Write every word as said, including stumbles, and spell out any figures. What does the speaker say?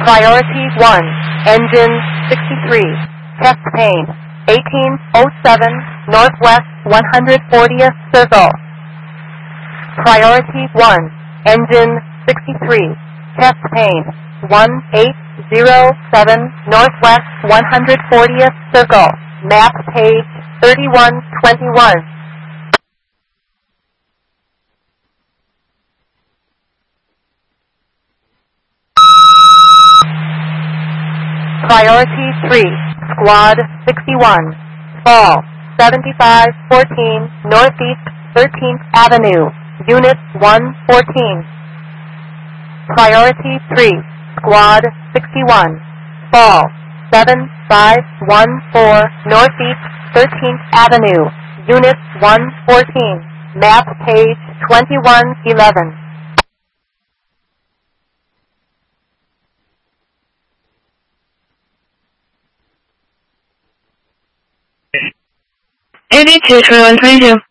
Priority one, engine sixty-three, test pane, eighteen oh seven, northwest one hundred fortieth circle. Priority one, engine sixty-three, test pane, one eight zero seven, northwest one hundred fortieth circle, map page thirty-one twenty-one. Priority three, Squad sixty-one, fall, seventy-five fourteen, northeast thirteenth Avenue, Unit one fourteen. Priority three, Squad sixty-one, fall, seven five one four, northeast thirteenth Avenue, Unit one fourteen, map page twenty-one eleven. eighty-two, twenty-one, twenty-two.